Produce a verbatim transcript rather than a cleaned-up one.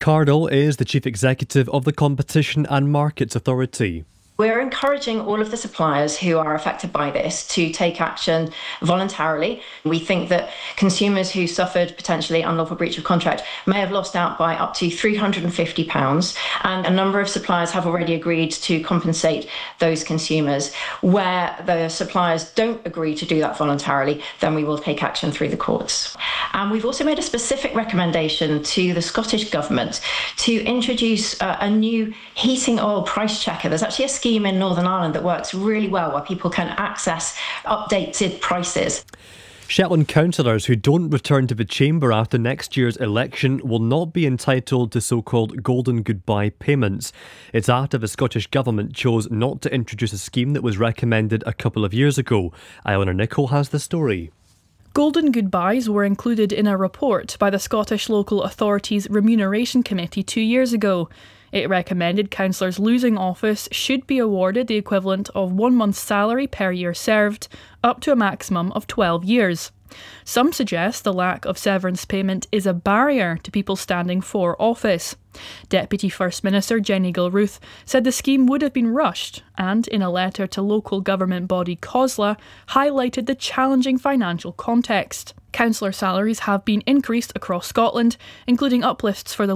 Cardle is the Chief Executive of the Competition and Markets Authority. We're encouraging all of the suppliers who are affected by this to take action voluntarily. We think that consumers who suffered potentially unlawful breach of contract may have lost out by up to three hundred fifty pounds, and a number of suppliers have already agreed to compensate those consumers. Where the suppliers don't agree to do that voluntarily, then we will take action through the courts. And we've also made a specific recommendation to the Scottish Government to introduce uh, a new heating oil price checker. There's actually a scheme in Northern Ireland that works really well where people can access updated prices. Shetland councillors who don't return to the chamber after next year's election will not be entitled to so-called golden goodbye payments. It's after the Scottish Government chose not to introduce a scheme that was recommended a couple of years ago. Eleanor Nichol has the story. Golden goodbyes were included in a report by the Scottish Local Authorities Remuneration Committee two years ago. It recommended councillors losing office should be awarded the equivalent of one month's salary per year served, up to a maximum of twelve years. Some suggest the lack of severance payment is a barrier to people standing for office. Deputy First Minister Jenny Gilruth said the scheme would have been rushed and, in a letter to local government body COSLA, highlighted the challenging financial context. Councillor salaries have been increased across Scotland, including uplifts for the